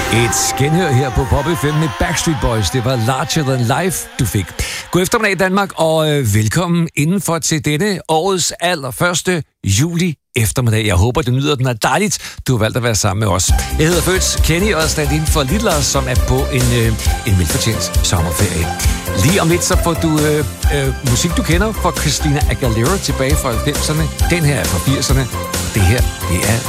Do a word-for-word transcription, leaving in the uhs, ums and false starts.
Et skinhør her på Pop F M med Backstreet Boys. Det var Larger Than Life, du fik. God eftermiddag Danmark, og øh, velkommen indenfor til denne årets allerførste juli eftermiddag. Jeg håber, du nyder den er dejligt. Du har valgt at være sammen med os. Jeg hedder Føds Kenny og er stand inden for Lille Lars, som er på en, øh, en velfortjent sommerferie. Lige om lidt, så får du øh, øh, musik, du kender fra Christina Aguilera tilbage fra halvfemserne. Den her er fra firserne. Det her, det er